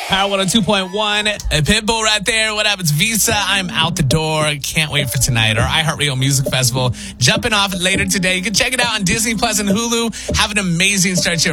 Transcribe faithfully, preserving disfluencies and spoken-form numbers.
Power one oh two point one. Pitbull right there. What up? It's Visa. I'm out the door. Can't wait for tonight. Our iHeartRadio Music Festival jumping off later today. You can check it out on Disney Plus and Hulu. Have an amazing start to your